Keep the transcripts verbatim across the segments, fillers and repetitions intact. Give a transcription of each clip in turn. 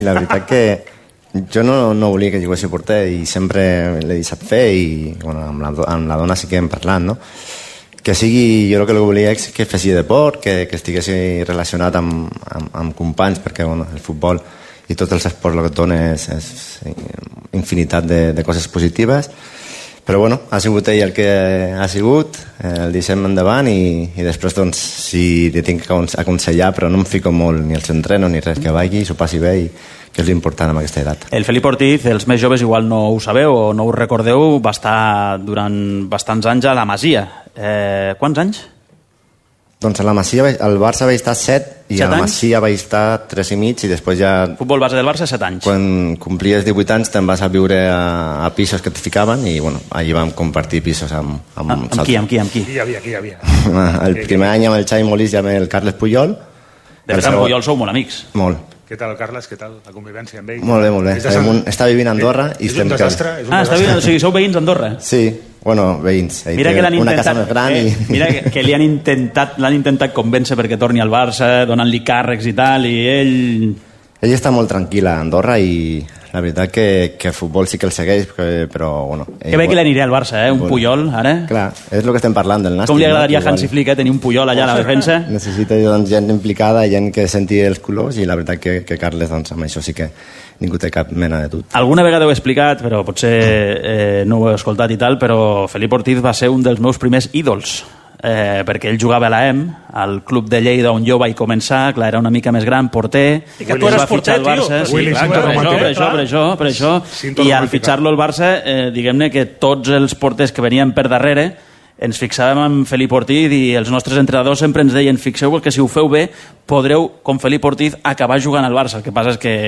La veritat que jo no, no volia que jugués a porter i sempre l'he deixat fer i bueno, amb, la, amb la dona sí que hem parlat, no? Que sigui, jo el que volia és que fessi deport, que, que estigués relacionat amb, amb, amb companys, perquè bueno, el futbol i tots els esports el que et dona és, és infinitat de, de coses positives, però bueno, ha sigut ell el que ha sigut, el deixem endavant i, i després doncs si li tinc que aconsellar, però no em fico molt ni els entreno ni res, que vagi, s'ho passi bé i que és l'important amb aquesta edat. El Felip Ortiz, els més joves igual no ho sabeu o no ho recordeu, va estar durant bastants anys a la Masia. Eh, quants anys? Doncs a la Masia, al Barça vaig estar set i set a la Masia vaig estar tres i mig i després ja... Futbol base del Barça, set anys. Quan complies divuit anys te'n vas a viure a, a pisos que et ficaven i bueno, allí vam compartir pisos amb... Amb, amb, amb qui, amb qui, amb qui? Qui hi havia, qui hi havia? El primer any amb el Xavi Molís i amb el Carles Puyol. De fet, amb Puyol sou molt amics. Molt. Què tal, Carles? Què tal la convivència amb ell? Molt bé, molt bé. Està, un, està vivint a Andorra i és estem... un desastre? És un ah, desastre. està vivint, o sigui, sou veïns a Andorra? Sí, bueno, veïns. Mira que l'han una intentat, casa més gran eh, i... mira que, que li han intentat, l'han intentat convèncer perquè torni al Barça, donant-li càrrecs i tal, i ell... Ell està molt tranquil a Andorra i la veritat que, que el futbol sí que el segueix, però bueno... Que bé que l'aniria al Barça, eh? Un Puyol, ara. Clar, és el que estem parlant del Nàstic. Com li agradaria a Hansi Flick, eh? Tenir un Puyol allà a la defensa? Necessita doncs, gent implicada, gent que senti els colors i la veritat que, que Carles, doncs, amb això sí que ningú té cap mena de dubte. Alguna vegada ho he explicat, però potser eh, no ho he escoltat i tal, però Felip Ortiz va ser un dels meus primers ídols. Eh, perquè ell jugava a l'A E M, al club de Lleida on jo vaig començar, clar, era una mica més gran, porter, i que tu eres porter, tio. Sí, clar, per això, per això, per això, per això. I al fitxar-lo al Barça, eh, diguem-ne que tots els porters que venien per darrere ens fixàvem en Felip Ortiz i els nostres entrenadors sempre ens deien fixeu-vos que si ho feu bé podreu, com Felip Ortiz, acabar jugant al Barça. El que passa és que...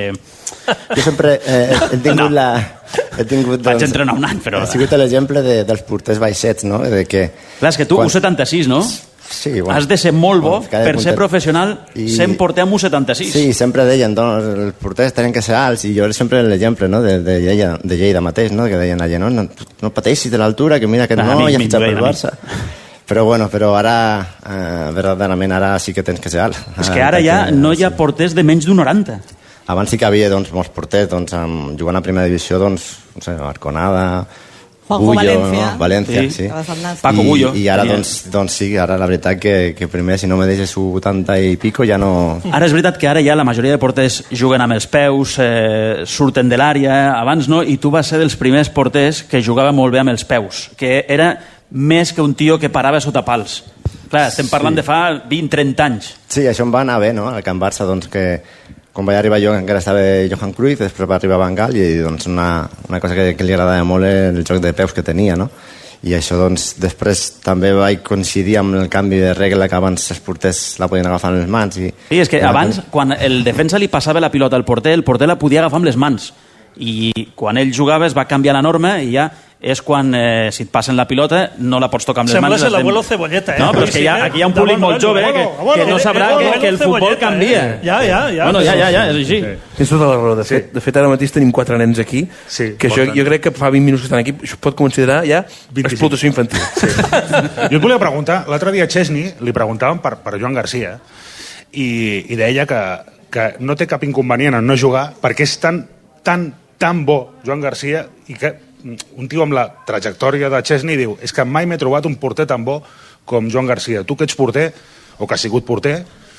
Jo sempre eh, he tingut no. la... He tingut, doncs, vaig entrenar un any, però... He sigut l'exemple de, dels porters baixets, no? De que, clar, és que tu, quan... u setanta-sis, no? Sí, bueno, has de ser molt bo bueno, per porter... ser professional i... sent porter amb u setanta-sis. Sí, sempre deien, doncs, els porters tenen que ser alts, i jo era sempre l'exemple, no?, de, de, Lleida, de Lleida mateix, no?, que deien allà, no, no, no pateixis de l'altura, que mira que ah, no, ja ha fitxat pel Barça. Però bueno, però ara, eh, verdaderament, ara sí que tens que ser alt. És que ara ja no hi ha porters de menys d'un noranta. Abans sí que havia, doncs, molts porters, doncs, amb, jugant a primera divisió, doncs, no sé, Arconada... Juanjo Bullo, Valencia, no? Valencia, sí. sí. Paco Bullo. I, i ara, doncs, doncs sí, ara la veritat que, que primer, si no me deixes su vuitanta i pico, ja no... Ara és veritat que ara ja la majoria de porters juguen amb els peus, eh, surten de l'àrea, abans no, i tu vas ser dels primers porters que jugava molt bé amb els peus, que era més que un tio que parava sota pals. Clar, estem parlant sí. de fa vint trenta anys. Sí, això em va anar bé, no?, al Can Barça, doncs, que... Quan vaig arribar jo encara estava Johan Cruyff, després va arribar Van Gaal i doncs una, una cosa que, que li agradava molt era el joc de peus que tenia, no? I això doncs després també vaig coincidir amb el canvi de regla que abans els porters la podien agafar amb les mans. I, sí, és que abans, quan el defensa li passava la pilota al porter, el porter la podia agafar amb les mans. I quan ell jugava es va canviar la norma i ja és quan, eh, si et passen la pilota, no la pots tocar amb les Sembla mans. Sembla ser l'abuelo Cebolleta, eh? No, però és que hi ha, aquí hi ha un públic molt jove que, que no sabrà que, que el futbol canvia. Ja, ja, ja. Bueno, ja, ja, ja, és així. Tens tota la raó. De fet, de fet ara mateix tenim quatre nens aquí, que això, jo crec que fa vint minuts que estan aquí, això pot considerar ja explotació infantil. Sí. Jo et volia preguntar, l'altre dia a Chesney li preguntàvem per, per Joan Garcia i, i deia que, que no té cap inconvenient en no jugar perquè és tan, tan, tan bo Joan Garcia i que un tio amb la trajectòria de Chesney diu és que mai m'he trobat un porter tan bo com Joan Garcia. Tu que ets porter, o que has sigut porter,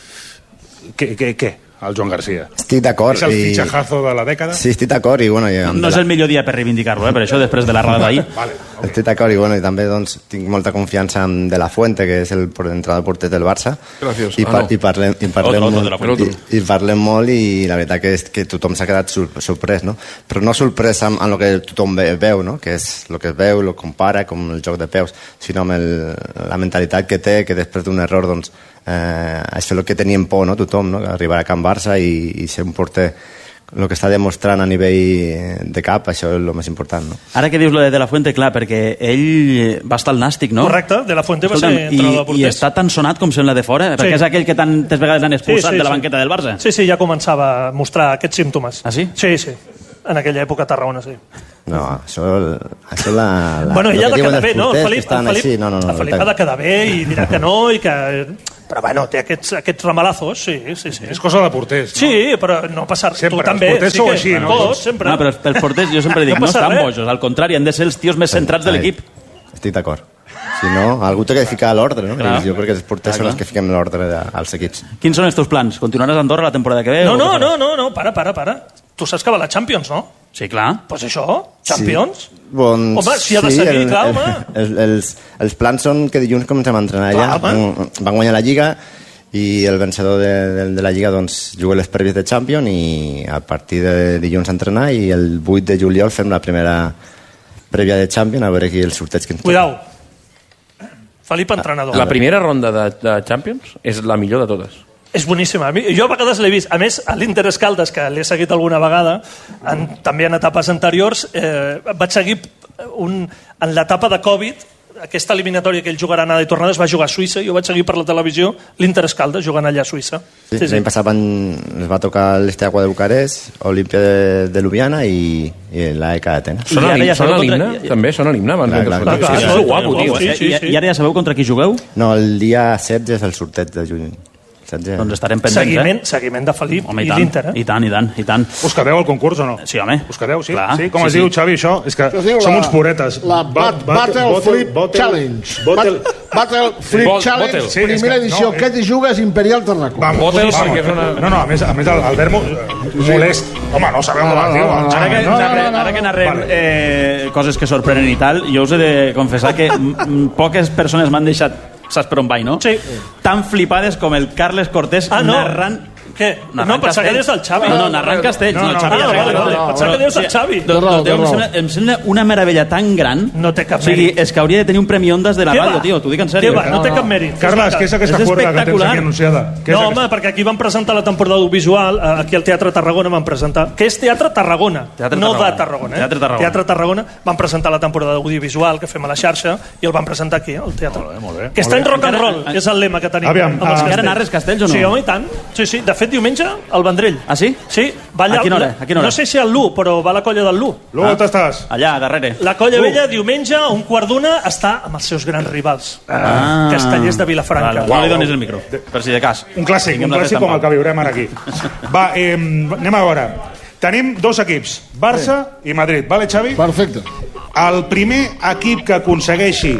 què, què, què? El Joan Garcia. Estic d'acord. És el fitxajazo de la dècada? Sí, estic d'acord. I, bueno, i no és el millor dia per reivindicar-lo, eh? Per això després de la roda d'ahir. Vale, okay. Estic d'acord i, bueno, i també doncs, tinc molta confiança en De La Fuente, que és el entrenador porter del Barça. Gràcies. I, par ah, no. i, parlem, i, parlem otro, molt, otro, i, i parlem molt i la veritat que, és, que tothom s'ha quedat sorprès, no? Però no sorprès amb, amb el que tothom veu, no? Que és el que es veu, el compara com el joc de peus, sinó amb el, la mentalitat que té, que després d'un error, doncs, Eh, això és el que teníem por, no? Tothom, no? Arribar a Can Barça i, i ser un porter, el que està demostrant a nivell de cap, això és el més important, no? Ara que dius lo de De La Fuente, clar, perquè ell va estar al Nàstic, no? Correcte, De La Fuente va ser entrenador de porters. I està tan sonat com sembla de fora, perquè sí. És aquell que tantes vegades l'han expulsat sí, sí, de la banqueta sí. del Barça. Sí, sí, ja començava a mostrar aquests símptomes. Ah, sí? Sí, sí. En aquella època a Tarragona, sí. No, això, això la, la... Bueno, ella ha de quedar bé, no? El Felip, el Felip, així, no, no, no, el Felip ha de quedar bé i dirà que no i que... Però bueno, té aquests, aquests ramalazos, sí, sí, sí. És cosa de porters, no? Sí, però no passar... Sempre, tu també, els porters sí sou que... així, no? Tots, sempre. No, però els porters, jo sempre dic, no, no estan res. Bojos, al contrari, han de ser els tios més centrats de l'equip. Estic d'acord. Si no, algú té que ficar l'ordre, no? Clar. Jo crec que els porters Clar, són els que fiquem l'ordre als equips. Quins són els teus plans? Continuaràs a Andorra la temporada que ve? No, no, no, no, no, para, para, para. Tu saps que va a la Champions, no? Sí, clar. Doncs pues això, Champions. Sí. Bon, home, si ha de seguir, el, clar, el, home. El, els, els plans són que dilluns comencem a entrenar clar, allà. Van, van guanyar la Lliga i el vencedor de, de, de la Lliga doncs, juga les prèvies de Champions i a partir de dilluns a entrenar i el vuit de juliol fem la primera prèvia de Champions a veure aquí el sorteig que ens Cuidao. Felip, entrenador. La primera ronda de, de Champions és la millor de totes. És boníssima. Jo a vegades l'he vist. A més, a l'Inter Escaldes, que l'he seguit alguna vegada, en, també en etapes anteriors, eh, vaig seguir un, en l'etapa de Covid, aquesta eliminatòria que ell jugarà anada i tornada es va jugar a Suïssa, jo vaig seguir per la televisió l'Inter Escaldes jugant allà a Suïssa. Sí, sí, sí. L'any passat van, es va tocar l'Esteagua de Bucarest, Olímpia de, de Ljubljana i, i l'A E K d'Atenes. Són a l'himne, també? Són a l'himne? Clar, clar, clar. Sí, és guapo, tio. Sí, sí, sí. I ara ja sabeu contra qui jugueu? No, el dia setze és el sorteig de juny. setze. Doncs estarem pendents, seguiment, eh? Seguiment de Felip home, i, i, tant, i l'Inter, eh? I tant, i tant, i tant. Us quedeu al concurs o no? Sí, home. Us quedeu, sí? Clar, sí? Com sí, es diu, sí. Xavi, això? És que som la, uns puretes. La bat, Battle, Battle Flip Bottle, Challenge. Bottle, Battle Flip Bot, Challenge, bottle. Sí, primera és que- edició. no, Què t'hi jugues? Imperial Tarracó. Vamos, Bottle, vamos. perquè és una- No, no, a més, a més el, el vermo molest. Home, no sabeu com es diu. el Ara Xavi, que, no? narrem, ara que narrem eh, coses que sorprenen i tal, jo us he de confessar que m- poques persones m'han deixat, saps per on vaig, no? Sí. Tan flipades com el Carles Cortés Ah, no. narrant... Què? narrant No, pensava que Castells. deies del Xavi. No, no, narrant Castells. No, No, el no, Xavi ah, ja vale, sé, vale. no, Pensava que deies del Xavi. Do, do, do, em, sembla, em sembla una meravella tan gran. No té cap O sigui, mèrit. és que hauria de tenir un premi Ondas de la Què ràdio, va? tio, t'ho dic en Què sèrio. va? No té cap mèrit. Carles, què és aquesta És fuerga que tens espectacular. aquí anunciada? Què és No, aquesta- home, perquè aquí van presentar la temporada audiovisual, eh, aquí al Teatre Tarragona van presentar... Que és Teatre Tarragona, Teatre no Tarragona. de Tarragona. Eh? Teatre Tarragona. Teatre Tarragona van presentar la temporada audiovisual que fem a la xarxa i el van presentar aquí, al teatre. Molt bé, molt bé. Que està en rock and roll, Encara- és el lema que tenim. Aviam, amb els ah, castells. encara narres castells o no? Sí, home, i tant. Sí, sí. De fet, diumenge, al Vendrell. Ah, sí? Sí, va allà... A quina hora? A quina hora? No sé si al l'u, però va a la colla del l'u. Lu, on estàs? Allà, darrere. La colla vella, diumenge, a un quart d'una, està amb els seus grans rivals. Ah. Castellers de Vilafranca. Vale, no li donis el micro, per si de cas. Un clàssic, Tinguem un la clàssic festa en com el pau. que viurem ara aquí. Va, eh, anem a veure. Tenim dos equips, Barça i Madrid. Vale, Xavi? Perfecte. El primer equip que aconsegueixi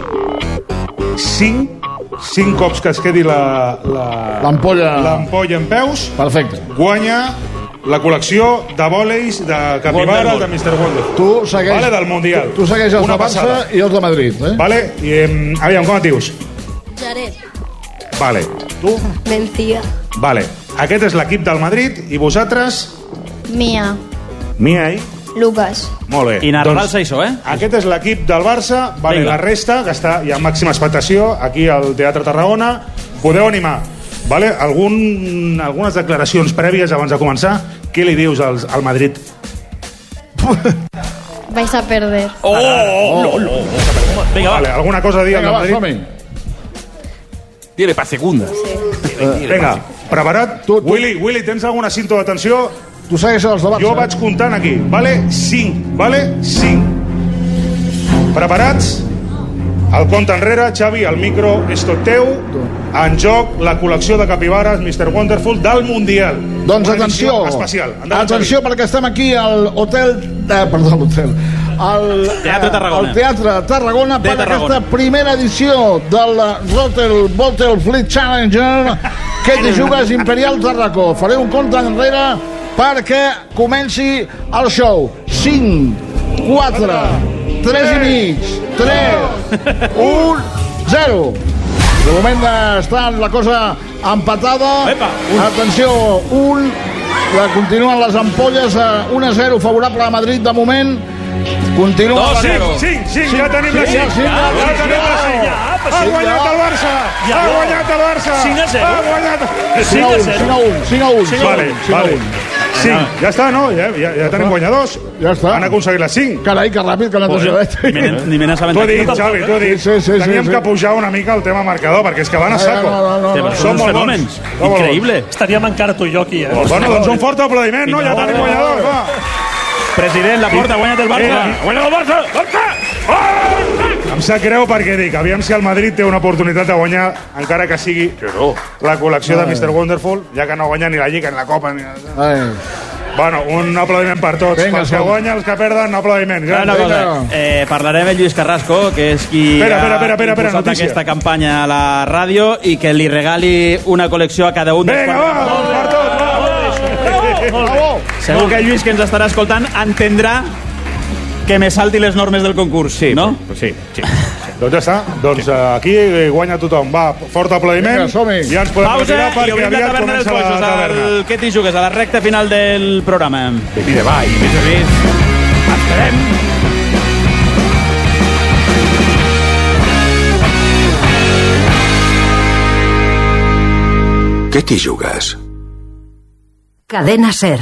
cinc, cinc cops que es quedi la, la, L'ampolla. l'ampolla en peus, Perfecte. guanya la col·lecció de vòleis de Capibara de mister Wonder. Tu segueix, Vale, del Mundial. Tu, tu segueix els Una de Barça passada. i els de Madrid, eh? Vale? I, eh, aviam, com et dius? Jared. Vale. Tu? Mencía. Vale. Aquest és l'equip del Madrid i vosaltres? Mía. Miai. Lucas. Molt bé. I narrar-se això, eh? Aquest és l'equip del Barça. Vale, Vinga. la resta, que està hi ha màxima expectació aquí al Teatre Tarragona. Podeu animar. Vale? Algun, algunes declaracions prèvies abans de començar. Què li dius als, al Madrid? Vais a perder. Oh, oh, oh, oh. Vinga, va. Vale, alguna cosa a dir Vinga, al va, Madrid? som-hi. Tiene pa segunda. Vinga, preparat? Tu, tu. Willy, Willy, tens alguna cinta d'atenció? Tu segueix els de Barça. Jo vaig comptant aquí, vale? cinc, vale? cinc. Preparats? El compte enrere, Xavi, el micro és tot teu. En joc, la col·lecció de capibares mister Wonderful del Mundial. Doncs Una atenció, edició especial. Endavant, atenció Xavi. perquè estem aquí al hotel, eh, perdó, l'hotel, al Teatre Tarragona. al Teatre Tarragona De per Tarragona. aquesta primera edició del Rotel Bottle Fleet Challenger que t'hi jugues Imperial Tarracó. Faré un compte enrere perquè comenci el show. cinc, quatre, tres i mig, tres, un, zero. De moment està la cosa empatada. Epa, un. Atenció, un. Ja continuen les ampolles a un a zero favorable a Madrid de moment. Continua Dos, la- zero. cinc, cinc, ja tenim la Sí, cinc. sí, Ja ja, tenim la ja, cinc. ja, però Ha sí, guanyat ja. el Barça! Ja, Ha no. guanyat el Barça! cinc a zero. Ha guanyat... cinc a un, cinc a un, cinc a un. cinc a Vale, cinc a vale. un. cinc, ja està, no? Ja, ja, ja tenim guanyadors. Ja està. Han aconseguit les cinc. Carai, que ràpid que no t'has Ni me n'he- Ni me n'he T'ho he assabentat. dit, Xavi, t'ho he dit. Sí, sí, sí, Teníem sí. que pujar una mica el tema marcador, perquè és que van a saco. No, no, no, Hòstia, no. però Som són uns molt fenòmens. bons. Som molt Increïble. Estaríem encara tu i jo aquí, eh? Bueno, doncs un fort aplaudiment, no? Ja tenim guanyadors, va. President, la porta, guanya't el Barça. Eh, Guanya't el Barça. Barça! Em sap greu perquè dic, aviam si el Madrid té una oportunitat de guanyar, encara que sigui la col·lecció de mister Wonderful, ja que no guanya ni la Lliga ni la Copa. Ni... Bueno, un aplaudiment per tots. Venga, els que guanyen, els que perden, un aplaudiment. Gran, no, cosa, eh, parlarem amb Lluís Carrasco, que és qui espera, espera, espera, espera, ha impulsat aquesta campanya a la ràdio i que li regali una col·lecció a cada un dels... Vinga, va, va, per tots, va, va, va. Segur que Lluís, que ens estarà escoltant, entendrà que me salti les normes del concurs, sí, no? Sí, sí. Doncs ja està. Doncs aquí guanya tothom. Va, fort aplaudiment. Ja ens podem retirar perquè aviat comença la taverna. El Què t'hi jugues? A la recta final del programa. I de va, i més a més, estarem... Què t'hi jugues? Cadena Ser.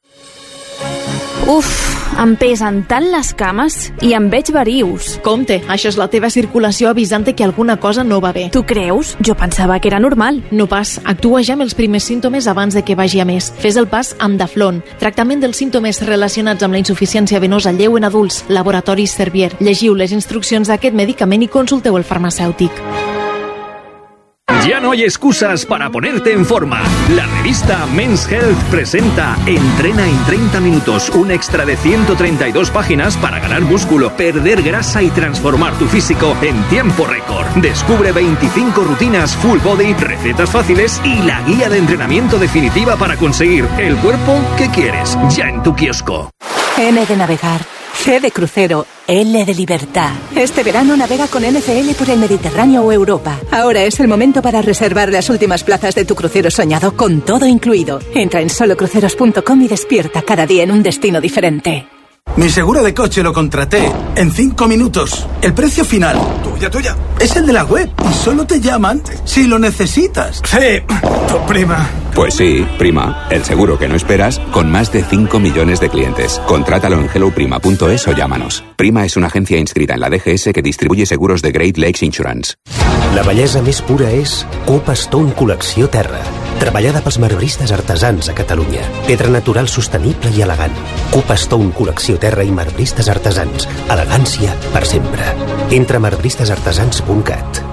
Uf, em pesen tant les cames i em veig verius. Compte, això és la teva circulació avisant-te que alguna cosa no va bé. Tu creus? Jo pensava que era normal. No pas, actua ja amb els primers símptomes abans de que vagi a més. Fes el pas amb Daflon, tractament dels símptomes relacionats amb la insuficiència venosa lleu en adults, Laboratoris Servier. Llegiu les instruccions d'aquest medicament i consulteu el farmacèutic. Ya no hay excusas para ponerte en forma. La revista Men's Health presenta Entrena en treinta minutos, un extra de ciento treinta y dos páginas para ganar músculo, perder grasa y transformar tu físico en tiempo récord. Descubre veinticinco rutinas full body, recetas fáciles y la guía de entrenamiento definitiva para conseguir el cuerpo que quieres, ya en tu kiosco. N de navegar, C de crucero, L de libertad. Este verano navega con N C L por el Mediterráneo o Europa. Ahora es el momento para reservar las últimas plazas de tu crucero soñado con todo incluido. Entra en solo cruceros punto com y despierta cada día en un destino diferente. Mi seguro de coche lo contraté en cinco minutos. El precio final, tuya, tuya, es el de la web y solo te llaman si lo necesitas. Sí, tu prima. Pues sí, Prima, el seguro que no esperas con más de cinco millones de clientes. Contrátalo en hello prima punto es o llámanos. Prima és una agencia inscrita en la D G S que distribuye seguros de Great Lakes Insurance. La bellesa més pura és Copa Stone Col·lecció Terra, treballada pels marbristes artesans a Catalunya. Pedra natural sostenible i elegant. Copa Stone Col·lecció Terra i marbristes artesans. Elegància per sempre. Entra a marbristes artesans punt cat.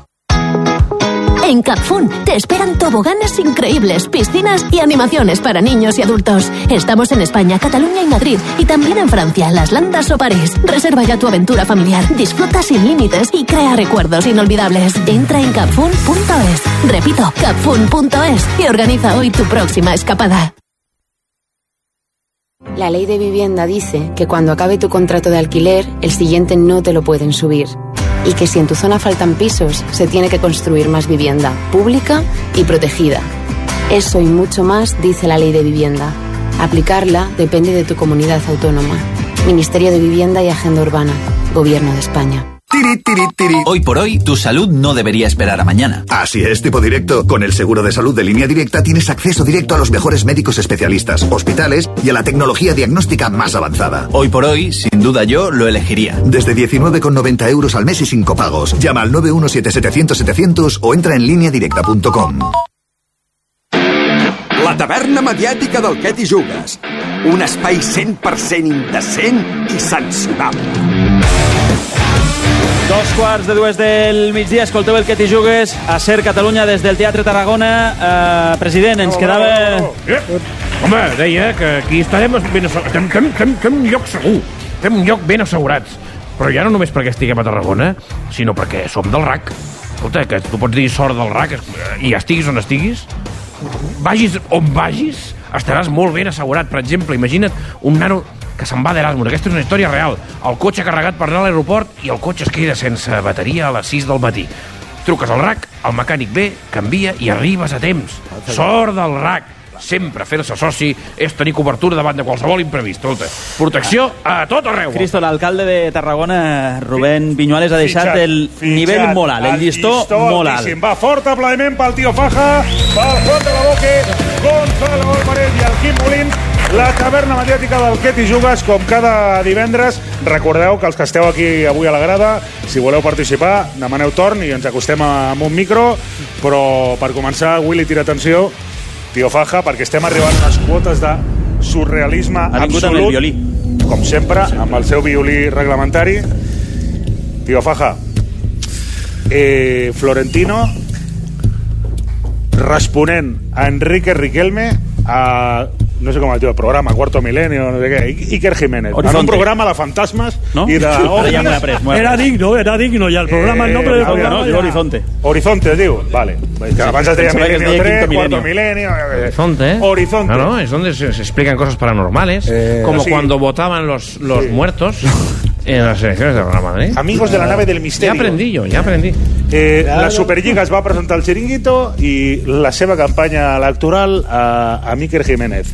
En Capfun te esperan toboganes increíbles, piscinas y animaciones para niños y adultos. Estamos en España, Cataluña y Madrid, y también en Francia, Las Landas o París. Reserva ya tu aventura familiar, disfruta sin límites y crea recuerdos inolvidables. Entra en capfun punto es. Repito, capfun punto es y organiza hoy tu próxima escapada. La ley de vivienda dice que cuando acabe tu contrato de alquiler, el siguiente no te lo pueden subir. Y que si en tu zona faltan pisos, se tiene que construir más vivienda, pública y protegida. Eso y mucho más dice la ley de vivienda. Aplicarla depende de tu comunidad autónoma. Ministerio de Vivienda y Agenda Urbana. Gobierno de España. Tiri, tiri, tiri. Hoy por hoy, tu salud no debería esperar a mañana. Así es, tipo directo. Con el seguro de salud de Línea Directa tienes acceso directo a los mejores médicos especialistas, hospitales y a la tecnología diagnóstica más avanzada. Hoy por hoy, sin duda yo lo elegiría. Desde diecinueve con noventa euros al mes y sin copagos. Llama al nueve uno siete setecientos setecientos o entra en línea directa punto com. La taverna mediàtica del Què t'hi jugues. Un espai cent per cent indecent i censurable. Dos quarts de dues del migdia, escolteu el Què t'hi jugues a Ser Catalunya des del Teatre Tarragona. Uh, president, ens quedava... Eh, home, deia que aquí estarem ben assegurats. Estem, estem, estem un lloc segur. Estem un lloc ben assegurats. Però ja no només perquè estiguem a Tarragona, sinó perquè som del R A C. Escolta, que tu pots dir sort del R A C i ja estiguis on estiguis. Vagis on vagis, estaràs molt ben assegurat. Per exemple, imagina't un nano que se'n va d'Erasmus. Aquesta és una història real. El cotxe carregat per anar a l'aeroport i el cotxe es queda sense bateria a les sis del matí. Truques al R A C, el mecànic ve, canvia i arribes a temps. Sort del R A C. Sempre fer-se soci és tenir cobertura davant de qualsevol imprevist. Protecció a tot arreu. Cristo, l'alcalde de Tarragona, Rubén Viñuales, ha deixat fitxat, el fitxat, nivell molt alt, el llistó, llistó molt alt. Va, fort aplaudiment pel tio Faja, pel Juan de la Boque, Gonzalo Álvarez i el Quim Molins. La taverna mediàtica del Què t'hi jugues, com cada divendres. Recordeu que els que esteu aquí avui a la grada, si voleu participar, demaneu torn i ens acostem amb un micro, però per començar, Willy, tira atenció, tio Faja, perquè estem arribant a unes quotes de surrealisme absolut. Amb el violí. Com sempre, amb el seu violí reglamentari. Tío Faja, eh, Florentino responent a Enrique Riquelme a... no sé com es diu el programa, Cuarto Milenio, no sé què, Iker Jiménez. En un programa de fantasmes ¿no? i de... Oh, ja me après, era digno, era digno, ja el programa, el nombre del programa... No, diu Horizonte. Horizonte, es diu? Vale. Que abans es deia Milenio tres, Cuarto Milenio... Horizonte, ¿eh? Horizonte. No, no, es donde se, se explican cosas paranormales, eh, como sí. Cuando votaban los, los sí. muertos en las elecciones del Real Madrid. Amigos de la nave del misterio. Ya aprendí yo, ya aprendí. Eh, la Superliga es va presentar el Chiringuito i la seva campanya electoral a, a Iker Jiménez.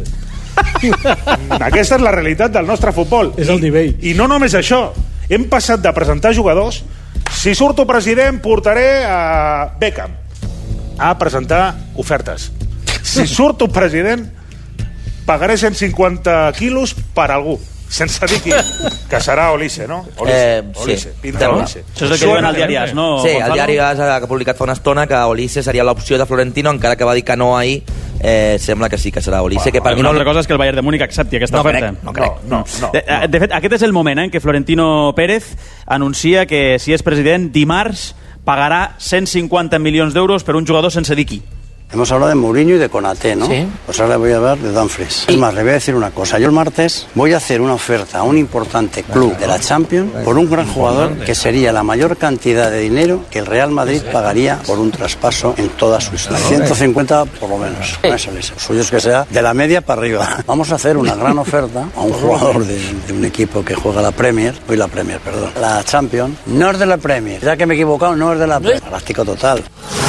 Aquesta és la realitat del nostre futbol. És el nivell. I, I no només això. Hem passat de presentar jugadors. Si surto president, portaré a Beckham a presentar ofertes. Si surto president, pagaré cent cinquanta quilos per algú. Sense dir qui, que serà Olise, no? Olise, eh, Olise, sí. pinta Olise. Això és el que diuen al diari As, no? Sí, Gonzalo? el diari As ha publicat fa una estona que Olise seria l'opció de Florentino, encara que va dir que no ahir, eh, sembla que sí que serà Olise. Bueno, que per una mi no... altra cosa és que el Bayern de Múnich accepti aquesta no oferta. Crec, no crec, no, no, no. De, de fet, aquest és el moment eh, en què Florentino Pérez anuncia que si és president, dimarts pagarà cent cinquanta milions d'euros per un jugador sense dir qui. Hemos hablado de Mourinho y de Konaté, ¿no? Sí. Pues ahora voy a hablar de Dumfries. Es más, le voy a decir una cosa. Yo el martes voy a hacer una oferta a un importante club de la Champions por un gran jugador que sería la mayor cantidad de dinero que el Real Madrid pagaría por un traspaso en toda su historia. ciento cincuenta por lo menos. Eso es. Lo suyo es que sea de la media para arriba. Vamos a hacer una gran oferta a un jugador de, de un equipo que juega la Premier. Hoy la Premier, perdón. La Champions. No es de la Premier. Ya que me he equivocado, no es de la Premier. Práctico total.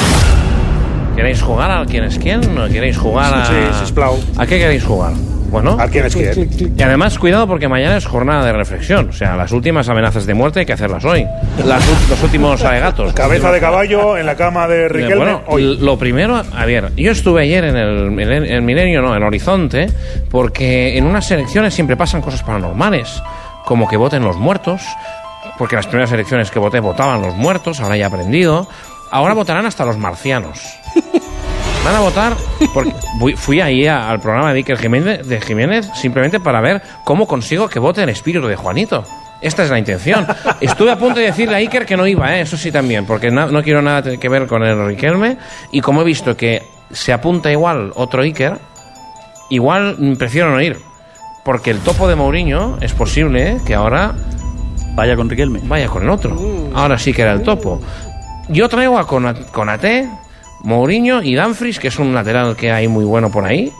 ¿Queréis jugar al quién es quién? ¿O queréis jugar a...? Sí, sisplau. ¿A qué queréis jugar? Bueno, al quién es quién. Y además, cuidado porque mañana es jornada de reflexión. O sea, las últimas amenazas de muerte hay que hacerlas hoy. Las, los últimos alegatos. Cabeza de caballo en la cama de Riquelme. Bueno, hoy. Lo primero, a ver, yo estuve ayer en el, en el Milenio, no, en Horizonte, porque en unas elecciones siempre pasan cosas paranormales, como que voten los muertos, porque las primeras elecciones que voté votaban los muertos, ahora ya he aprendido. Ahora votarán hasta los marcianos. Van a votar porque fui ahí al programa de Iker Jiménez, de Jiménez simplemente para ver cómo consigo que vote el espíritu de Juanito. Esta es la intención. Estuve a punto de decirle a Iker que no iba, ¿eh? Eso sí también, porque no, no quiero nada que ver con el Riquelme. Y como he visto que se apunta igual otro Iker, igual prefiero no ir. Porque el topo de Mourinho es posible que ahora vaya con Riquelme. Vaya con el otro. Ahora sí que era el topo. Yo traigo a Konaté, Mourinho y Dumfries, que es un lateral que hay muy bueno por ahí.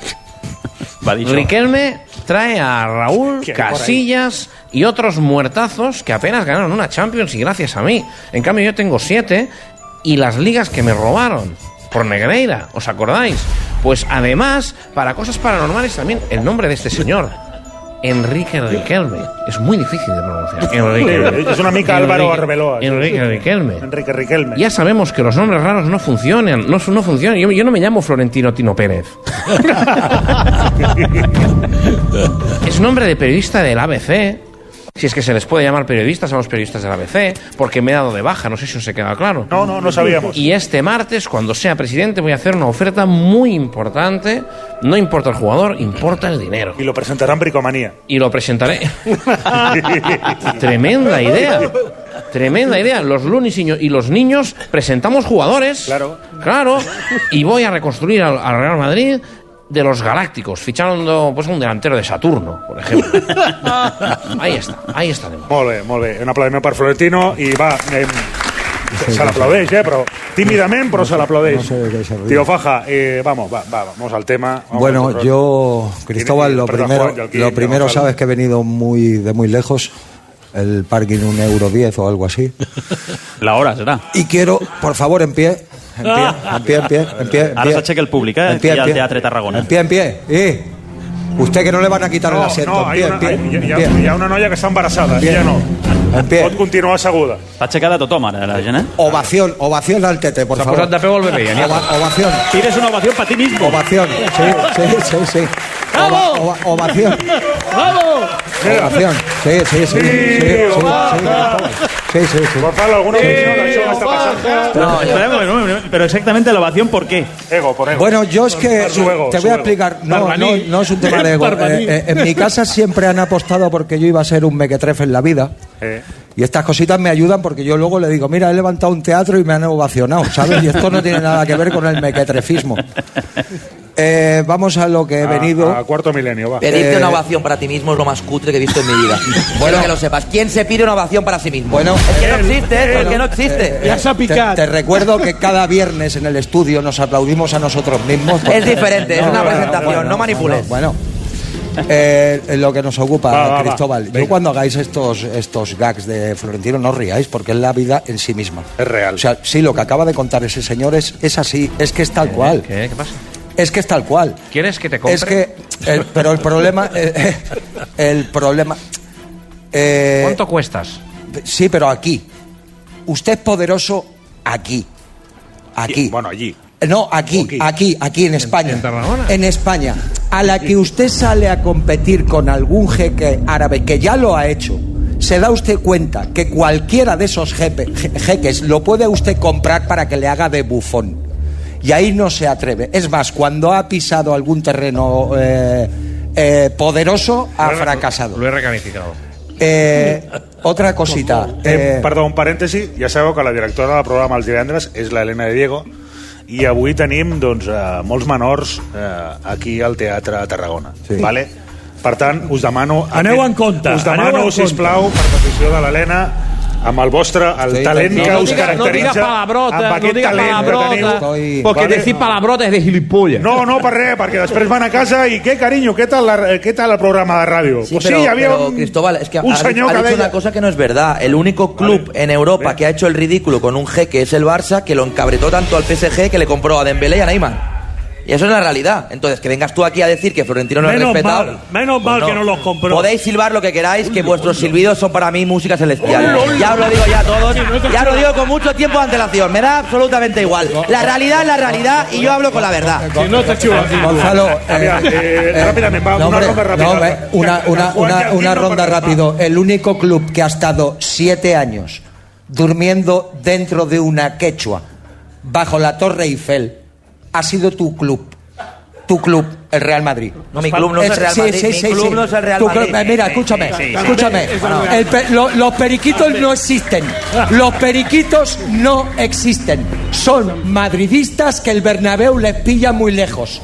Riquelme trae a Raúl, Casillas y otros muertazos que apenas ganaron una Champions y gracias a mí. En cambio yo tengo siete y las ligas que me robaron por Negreira, ¿os acordáis? Pues además, para cosas paranormales también, el nombre de este señor, Enrique Riquelme. Es muy difícil de pronunciar. Enrique, es una mica Álvaro Arbeloa. Enrique Riquelme. Enrique Riquelme. Ya sabemos que los nombres raros no funcionan. No, no funcionan. Yo, yo no me llamo Florentino Tino Pérez. Es nombre de periodista del A B C. Si es que se les puede llamar periodistas a los periodistas del A B C, porque me he dado de baja, no sé si os he quedado claro. No, no, no sabíamos. Y este martes, cuando sea presidente, voy a hacer una oferta muy importante. No importa el jugador, importa el dinero. Y lo presentarán Bricomanía. Y lo presentaré. Tremenda idea. Tremenda idea. Los lunes y los niños presentamos jugadores. Claro. Claro. Y voy a reconstruir al, al Real Madrid de los galácticos, fichando pues un delantero de Saturno, por ejemplo. Ahí está, ahí estaremos. Molt bé, molt bé. Un aplaudiment per Florentino i va, eh, se, se l'aplaudeix, eh, però tímidament, però se l'aplaudeix. No sé de qué se ríe. Tío Faja, eh, vamos, va, va, vamos al tema. Vamos bueno, al yo, Cristóbal, lo Perdón, primero, Juan, Joaquín, lo primero Gonzalo. sabes que he venido muy de muy lejos. El parking un euro diez o algo así. La hora será. Y quiero, por favor, en pie. En pie, en pie, en pie, en pie. En Ara pie. s'aixeca el públic, eh? En pie, Aquí en al pie. Teatre Tarragona. En pie, en pie. Eh. Usted que no le van a quitar No, el asiento. no, en hay pie, una, en pie, hay, en hi, ha, pie. hi ha una noia que està embarassada, En pie. ella no. En pie. Pot continuar asseguda. Està aixecada tothom ara, la gent, eh? Ovación, ovación al tete, por Se ha favor. posat de peu el bebé, ja n'hi ha. Ova- ovación. Pides una ovación para ti mismo. Ovación. Sí, sí, sí, sí. ova- ova- ovación. ¡Vamos! Ovación. Sí, sí, sí. Sí, sí, sí, sí. Sí, sí, sí. Gonzalo, ¿alguna opinión d'això que està passant? No, esperemos, bueno, pero exactamente la ovación, ¿por qué? Ego, por ego. Bueno, yo es que Su ego, te su voy a ego. explicar. No, no, Barbaní. no es un tema de ego. Barbaní. Eh, eh, en mi casa siempre han apostado porque yo iba a ser un mequetrefe en la vida. Eh. Y estas cositas me ayudan porque yo luego le digo, mira, he levantado un teatro y me han ovacionado, ¿sabes? Y esto no tiene nada que ver con el mequetrefismo. Eh, vamos a lo que he venido. A, a cuarto milenio, va. Pedirte Eh, una ovación para ti mismo es lo más cutre que he visto en mi vida. Bueno, que lo sepas. ¿Quién se pide una ovación para sí mismo? Bueno, es que no existe, es que no existe. Ya se ha Te, picado. te recuerdo que cada viernes en el estudio nos aplaudimos a nosotros mismos. porque- Es diferente, es No, una bueno, presentación, bueno, no manipules. Bueno, eh, en lo que nos ocupa, Va, va, va. Cristóbal. Yo Venga. cuando hagáis estos, estos gags de Florentino, no os riáis, porque es la vida en sí misma. Es real. O sea, sí, lo que acaba de contar ese señor es, es así, es que es tal cual. ¿Qué? ¿Qué pasa? Es que es tal cual. ¿Quieres que te compre? Es que, el- pero el problema, eh, el problema... eh, ¿Cuánto cuestas? Sí, pero aquí. Usted es poderoso aquí. Aquí. Bueno, allí. No, aquí, Aquí. aquí, aquí en España. en Tarragona? En España. A la que usted sale a competir con algún jeque árabe, que ya lo ha hecho, se da usted cuenta que cualquiera de esos jepe- je- jeques lo puede usted comprar para que le haga de bufón. Y ahí no se atreve. Es más, cuando ha pisado algún terreno eh, eh, poderoso, ha fracasado. Lo he recalificado. Eh, otra cosita. Eh, Eh, perdó, un parèntesi. Ja sabeu que la directora del programa Els divendres és la Helena de Diego i avui tenim doncs, eh, molts menors eh, aquí al Teatre de Tarragona. Sí. Vale? Per tant, us demano... Aneu en compte, Us aneu demano, en compte. sisplau, per petició de l'Helena, amb el vostre, el Sí, talent no, que no us diga- No digas caracteritza, palabrota, amb no aquest digas talent que palabrota, teniu... Estoy- porque Vale. decir palabrotas es de gilipollas. No, no, per res, perquè després van a casa i què, carinyo, què tal, la, què tal el programa de ràdio? Sí, pues pero, sí, había pero, un, Cristóbal, es que un ha, senyor ha que dicho deia... una cosa que no es verdad. El único club Vale. en Europa Bien. que ha hecho el ridículo con un jeque es el Barça, que lo encabretó tanto al P S G que le compró a Dembélé y a Neymar. Y eso es la realidad. Entonces, que vengas tú aquí a decir que Florentino no es Menos respetado... mal, menos mal que no los compró. Podéis silbar lo que queráis, que vuestros silbidos son para mí música celestial. Ya os lo digo ya a todos, ya os lo digo con mucho tiempo de antelación. Me da absolutamente igual. La realidad es la realidad y yo hablo con la verdad. Si no te chulo así. Gonzalo, eh, Aviam, eh, eh, ràpidament, va, no, una hombre, ronda ràpida. no, hombre, una, Que- una, que Juan una, ya aquí una no ronda participa. rápido. El único club que ha estado siete años durmiendo dentro de una quechua bajo la Torre Eiffel ha sido tu club. Tu club, el Real Madrid. No, mi club no es el Real sí, Madrid, sí, mi sí, club sí. no es el Real Tu Madrid. club- eh, mira, escúchame, Sí, sí, sí. escúchame. El pe- lo- los periquitos no existen. Los periquitos no existen. Son madridistas que el Bernabéu les pilla muy lejos.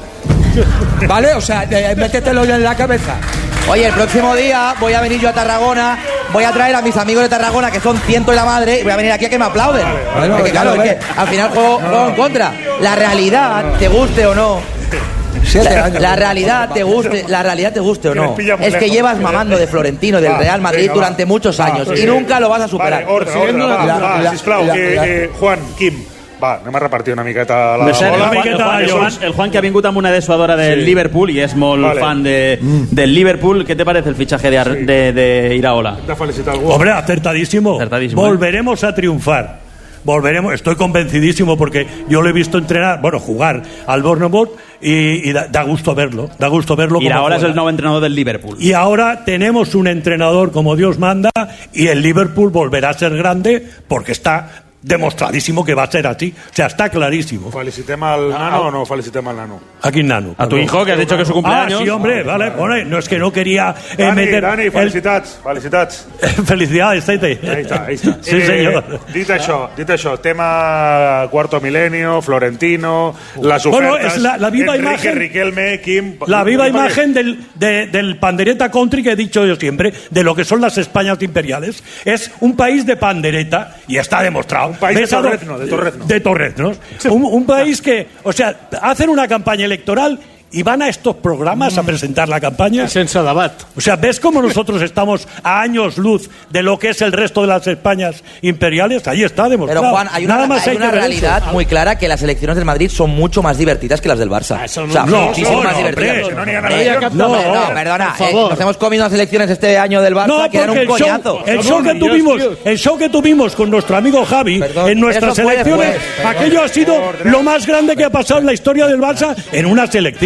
¿Vale? O sea, eh, métetelo en la cabeza. Oye, el próximo día voy a venir yo a Tarragona, voy a traer a mis amigos de Tarragona, que son ciento y la madre, y voy a venir aquí a que me aplauden. Bueno, Es que, claro, claro, es que al final juego, juego en contra. La realidad, te guste o no, Siete la, años. la realidad te guste, la realidad te guste o Que les no, pilla muy es que lejos. llevas mamando de Florentino y del Va, Real Madrid venga, durante va. muchos Va, años sí. y nunca lo vas a superar. Vale, ordre, ordre, va, la- va, la- sisplau, la- que, la- eh, Juan, Quim, va, anem a repartir una miqueta la Per cert, el, bola. Juan, el, Juan, el, Juan, el Juan que ha vingut amb una dessuadora del Sí. Liverpool i és molt Vale. fan de, del Liverpool. ¿Qué te parece el fichaje de, Ar- Sí. de, de Iraola? De felicitar algú. Hombre, acertadísimo. Acertadísimo, Volveremos a triunfar. Volveremos, estoy convencidísimo porque yo lo he visto entrenar, bueno, jugar al Bournemouth y, y da, da gusto verlo, da gusto verlo. como Iraola es juega. el nuevo entrenador del Liverpool. Y ahora tenemos un entrenador como Dios manda y el Liverpool volverá a ser grande porque está demostradísimo que va a ser así. O sea, está clarísimo. Felicitem al nano o no felicitem al nano? ¿A quién, Nano? A tu hijo, que has dicho que es su cumpleaños. Ah, sí, hombre, vale. Bueno, no es que no quería eh, Dani, meter... Dani, el- felicitats, felicitats. Felicidades, Tete. Ahí está, ahí está. Sí, señor. Dit això, dit això, tema Cuarto Milenio, Florentino, las ofertas... Bueno, es la- la viva Enrique, imagen- Riquelme, Kim... La viva Kim- imagen del, de- del pandereta country que he dicho yo siempre, de lo que son las Españas imperiales. Es un país de pandereta y está demostrado. Un país de torrezno, de torrezno. De torreznos. Un, un país que, o sea, hacen una campaña electoral y van a estos programas a presentar la campaña. Sense debat. O sea, ¿ves cómo nosotros estamos a años luz de lo que es el resto de las Españas imperiales? Ahí está demostrado. Pero Juan, hay una, Nada más hay hay una que ver realidad eso. muy clara que las elecciones del Madrid son mucho más divertidas que las del Barça. eso o no- sea, no, muchísimo no, más no, divertidas. hombre, no ni ganan Eh, elecciones. no, No, no, perdona, por eh, favor. nos hemos comido las elecciones este año del Barça No, que eran porque un el show, coñazo. el show que Dios, tuvimos, Dios. el show que tuvimos con nuestro amigo Javi Perdón. en nuestras Eso fue elecciones, después, aquello ha sido lo más grande que ha pasado en la historia del Barça en unas elecciones.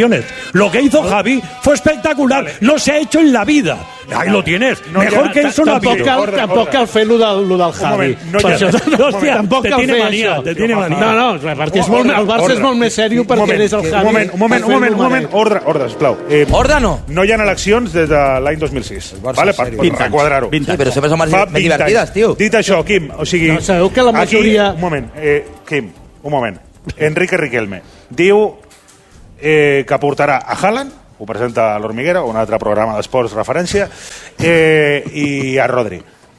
declaraciones. Lo que hizo Javi fue espectacular. No se ha hecho en la vida. Ahí lo tienes. Mejor que eso no ha Tampoc cal, tampoc cal fer lo del, lo del Javi. No, per ja, això, no, hòstia, tampoc te cal tiene fer manía, això. te tiene manía. No, no, perquè és molt, el Barça és molt més sèrio perquè eres el Javi. Un moment, un moment, un moment, un moment. Ordre, ordre, sisplau. Eh, ordre no. No hi ha eleccions des de l'any dos mil sis. Vale, per, per requadrar-ho. Sí, però sempre són més divertides, tio. Dit això, Quim, o sigui... No, sabeu que la majoria... Aquí, un moment, eh, Quim, un moment. Enrique Riquelme diu eh, que portarà a Haaland, ho presenta a l'Hormiguera, un altre programa d'esports referència, eh, i a Rodri.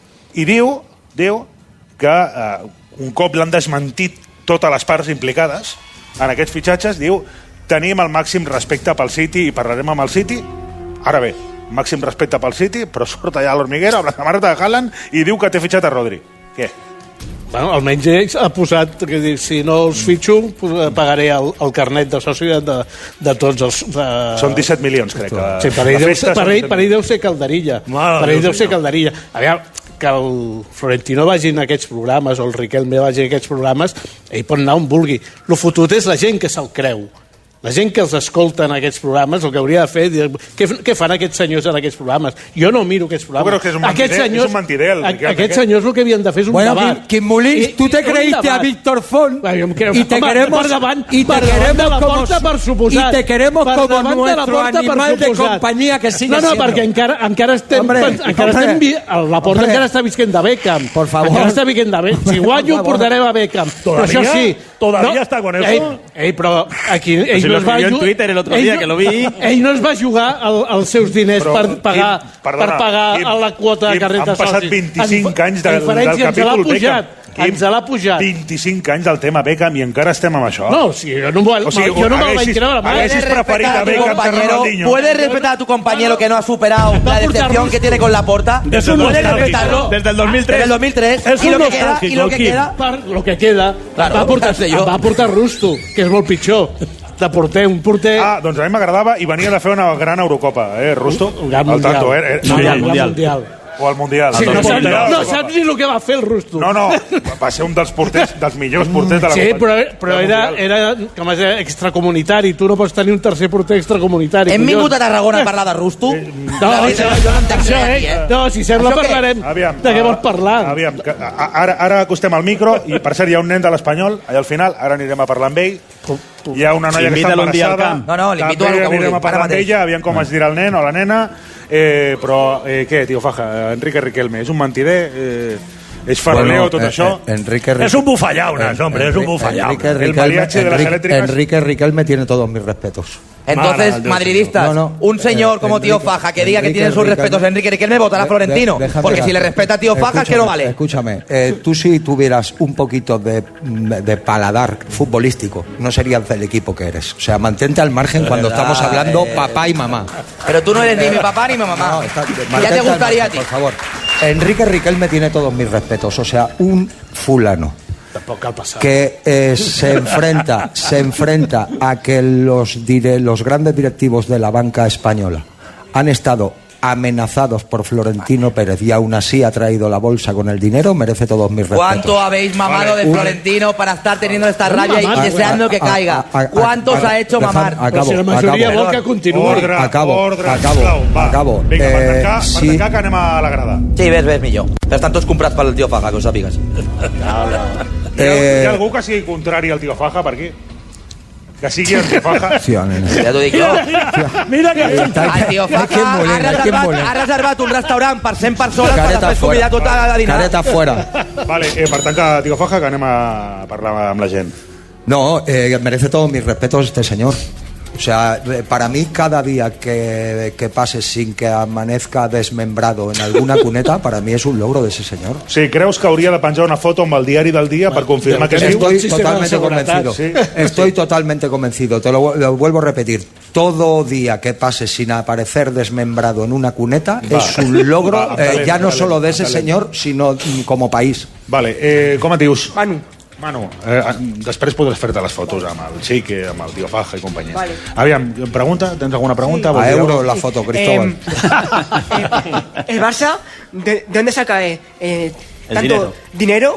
I diu, diu que eh, un cop l'han desmentit totes les parts implicades en aquests fitxatges, diu tenim el màxim respecte pel City i parlarem amb el City. Ara bé, màxim respecte pel City, però surt allà a l'Hormiguera amb la samarreta de Haaland i diu que té fitxat a Rodri. Què? Bueno, almenys ells ha posat que dir, si no els fitxo pagaré el, el carnet de soci de, de, de tots els... De... Són disset milions, crec. Que sí, per ell, deu, per, ell, per ell deu ser calderilla. Mare per ell deu Déu ser calderilla. Aviam, que el Florentino vagi en aquests programes o el Riquelme vagi en aquests programes, ell pot anar on vulgui. Lo fotut és la gent que se'l creu. La gent que els escolta en aquests programes el que hauria de fer dir, què, què fan aquests senyors en aquests programes? Jo no miro aquests programes. Jo crec que és un mentider, senyors, és un mentider, el a, aquests senyors el que havien de fer és un bueno, debat. Quim Molins, tú te creíste a Víctor Font bueno, creo, y te home, queremos, per davant, y te per queremos davant de la como, porta, per suposat. y te queremos per como davant de la nuestro porta, animal de compañía que sigue no, no, siendo. perquè encara, encara estem... Hombre, encara hombre, estem vi, la porta hombre, encara està visquent de Beckham. Por favor. Encara està visquent de Beckham. Si guanyo, portarem a Beckham. Però això sí... ¿Todavía no, está con eso? Ell, ell, però aquí... Ell si no lo es va escribió en Twitter el otro ell día, no, que lo vi. Ell no es va jugar el, els seus diners Però, per pagar, Quim, perdona, per pagar Quim, la quota de Quim, carnet de han passat socis. vint-i-cinc En- anys del, en diferència, del ens l'ha capítol pujat. Beckham. Quim, Ens l'ha pujat. vint-i-cinc anys del tema Beckham i encara estem amb això. No, si jo no, o sigui, jo no me'l vaig creure mai. Haguessis preferit a Beckham que Ronaldinho. ¿Puedes respetar a tu compañero que no ha superado la decepción que tiene con la porta? Es un ¿Puedes nostálgico. respetarlo? Desde el dos mil tres. Desde el dos mil tres. És ¿Y un lo que queda? ¿Y lo que Quim. queda? Per lo que queda, Claro, va portar, jo. va portar Rusto, que és molt pitjor. De porter, un porter... Ah, doncs a mi m'agradava i venia de fer una gran Eurocopa, eh, Rusto? Un gran Al mundial. tanto, eh? eh Mundial, sí, mundial. mundial. O al Mundial. Sí, Al no, saps, mundial, no Eurocopa. saps ni el que va fer el Rusto. No, no, va ser un dels porters, dels millors porters de la Sí, Copa. però, però era, era, com és, extracomunitari. Tu no pots tenir un tercer porter extracomunitari. Hem collons. vingut a Tarragona a parlar de Rusto? No, La això, veritat, jo no entenc això, res eh? aquí, eh? No, si sembla Això què? parlarem Aviam, de què vols ah, parlar. Aviam, que, a, ara, ara acostem al micro i per cert hi ha un nen de l'Espanyol allà al final, ara anirem a parlar amb ell. Hi ha una noia que està Invítalo un dia al embarassada. camp. No, no, l'invito a lo També que vulgui, anirem a ara parlar amb mateix. ella, aviam com es dirà el nen o la nena. Eh, però, eh, què, tio Faja? Enrique Riquelme, és un mentider? Eh, és faroleo, tot eh, això? eh, Enrique Es un bufallaunas, hombre, es un bufallaunas. Enrique El Riquelme, mariachi de las Enrique, eléctricas. Enrique Riquelme tiene todos mis respetos. Entonces, Mara, madridistas, No, no. un señor Eh, como Tío Enrique- Faja que diga que Enrique tiene sus Riquelme- respetos a Enrique Riquelme, votará a Florentino. De- déjame Porque hablar. si le respeta a Tío Faja, es que no vale. Escúchame, eh, tú si tuvieras un poquito de, de paladar futbolístico, no serías del equipo que eres. O sea, mantente al margen cuando verdad, estamos hablando eh. papá y mamá. Pero tú no eres ni mi papá ni mi mamá. No, está- Ya mantente te al gustaría a margen, ti. por favor. Enrique Riquelme tiene todos mis respetos. O sea, un fulano Tampoc cal passar. que eh, se enfrenta se enfrenta a que los dire- los grandes directivos de la banca española han estado amenazados por Florentino Pérez y aún así ha traído la bolsa con el dinero, merece todos mis respetos. ¿Cuánto habéis mamado Vale, de un- Florentino para estar teniendo esta rabia y mamar. deseando que A- a- caiga? a- a- ¿Cuántos a- ha hecho dejad- mamar? acabo, Però si la majoria acabo. vol que continuï. Ordre, acabo, ordre, acabo, sisplau, va. acabo. Vinga, per Eh, tancar, sí. per tancar que anem a la grada. Sí, ves, ves, millor. Però estan tots comprats pel Tío Faja, que ho sàpigues. Hi ha, Eh, hi ha algú que sigui contrari al tio Faja per aquí? Que sigui el tio Faja? Sí, nene. Ja t'ho dic jo. Mira que... El Tío Hay que Faja ha moler, hay que reservat, moler. ha reservat un restaurant per cent persones per Careta després convidar fuera. tota a dinar. Careta fuera. Vale, eh, per tancar, tio Faja, que anem a parlar amb la gent. No, eh, merece todos mis respetos este señor. O sea, eh, para mí cada día que, que pase sin que amanezca desmembrado en alguna cuneta, para mí es un logro de ese señor. Sí, creus que hauria de penjar una foto amb el diari del dia per confirmar que sí? Estoy totalmente convencido. Sí. Estoy totalmente convencido. Te lo, lo vuelvo a repetir. Todo día que pase sin aparecer desmembrado en una cuneta Va. es un logro, Va, amb eh, talent, ya no amb solo de talent, ese amb talent. señor, sino mm, como país. Vale, eh, com et dius? Manu. Manu, eh, després podràs fer-te les fotos amb el Chique, amb el tio Faja i companyia. Vale. Aviam, pregunta? Tens alguna pregunta? A Vols dir euro alguna la foto, Cristóbal. Eh, el Barça, ¿de, de dónde saca eh, eh, El tanto dinero. dinero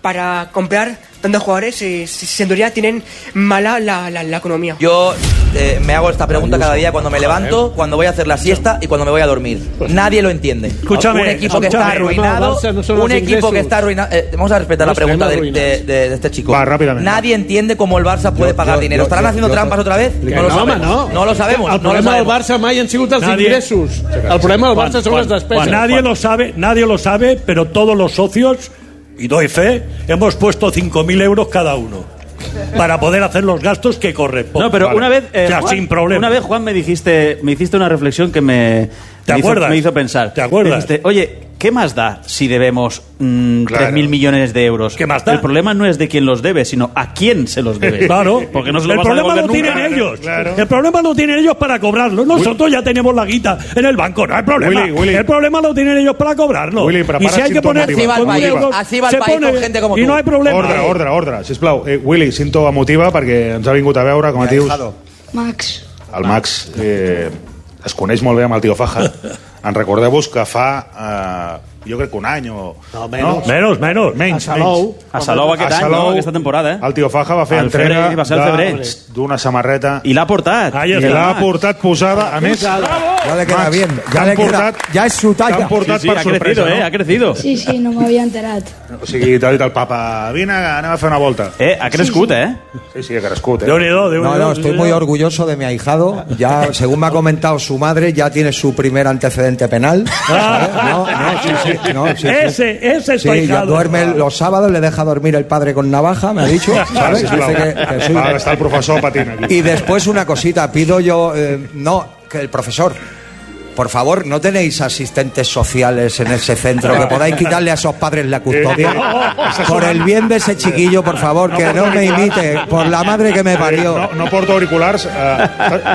para comprar tantos jugadores y si en teoría tienen mala la, la, la economía. Yo eh, me hago esta pregunta cada día cuando me levanto, cuando voy a hacer la siesta y cuando me voy a dormir. Nadie lo entiende. Escúchame, un equipo que escúchame. está arruinado, No son los un equipo ingresos. que está arruinado. Eh, vamos a respetar la Los pregunta de, tenemos de- de- de este chico. Va, rápidamente. Nadie entiende cómo el Barça puede Yo- pagar yo- dinero. yo- ¿Estarán yo- haciendo yo- trampas otra vez? Que No lo no, home, sabemos. no. No lo sabemos. El no lo problema del sabemos. Barça mai han sigut els Nadie- ingressos. El problema del Barça són les despeses. Nadie lo sabe, nadie lo sabe, pero todos los socios, y doy fe, hemos puesto cinco mil euros cada uno para poder hacer los gastos que corresponden. No, pero Vale. una vez, eh, o sea, Juan, sin problema. una vez, Juan, me dijiste, me hiciste una reflexión que me, ¿Te me, hizo, acuerdas? me hizo pensar. ¿Te acuerdas? Me dijiste, oye, ¿qué más da si debemos mm, Claro. tres mil millones de euros? ¿Qué más da? El problema no es de quién los debe, sino a quién se los debe. Claro, Porque no se los el vas a problema devolver lo nunca. tienen ellos. Claro. El problema lo tienen ellos para cobrarlo. Nosotros ya tenemos la guita en el banco, no hay problema. Willy, Willy. El problema lo tienen ellos para cobrarlo. Willy, y prepara si hay que poner sintomativa. Así va el con país, euros, así va el se país pone, con gente como y tú. no hay problema. Ordre, ordre, ordre, sisplau. Eh, Willy, cinto emotiva perquè ens ha vingut a veure, com et dius? Max. El Max eh, es coneix molt bé amb el tio Faja. En recordeu-vos que fa, eh, jo crec que un any o... No, menys. Menos, menos. Menys, A Salou. menys. A Salou aquest A any, Salou, no? Aquesta temporada, eh? El tio Faja va fer Al entrega febrer, va ser al de- febrer. d'una samarreta I l'ha portat. Ahí i está. l'ha portat posada. A més, Ya le queda Max, bien. Ya t'han le queda. portat, Ya es su t'han talla. portat Sí, sí, per ha sorpresa, crecido, eh? no? Ha crecido. Sí, sí, no m'havia enterat. O sigui, t'ha dit el papa, vine, anem a fer una volta. Eh, ha crescut, eh? Sí, sí, ha crescut, eh? Déu-n'hi-do, Déu-n'hi-do. No, no, estoy muy orgulloso de mi ahijado. Ya, según me ha comentado su madre, ya tiene su primer antecedente penal. ¿sabes? No, no, sí, sí, no, sí, sí. Ese, ese es tu Sí, ya ahijado. duerme los sábados, le deja dormir el padre con navaja, me ha dicho. ¿sabes? Sisplau. Dice que- que soy- Ara està el professor patint aquí. Y después una cosita, pido yo, eh, no, que el profesor, por favor, ¿no tenéis asistentes sociales en ese centro que podáis quitarle a esos padres la custodia? Por el bien de ese chiquillo, por favor, que no me imite, por la madre que me Eh, parió. no, no porto auriculars. Eh,